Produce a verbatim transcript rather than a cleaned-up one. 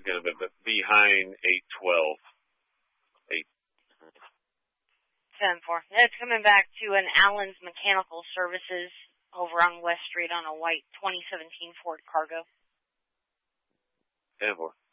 going to be behind eight twelve. eight. ten four. It's coming back to an Allen's Mechanical Services over on West Street on a white twenty seventeen Ford Cargo. ten four.